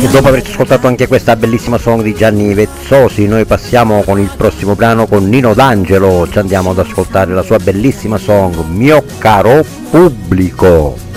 E dopo aver ascoltato anche questa bellissima song di Gianni Vezzosi, noi passiamo con il prossimo brano con Nino D'Angelo, ci andiamo ad ascoltare la sua bellissima song Mio caro pubblico.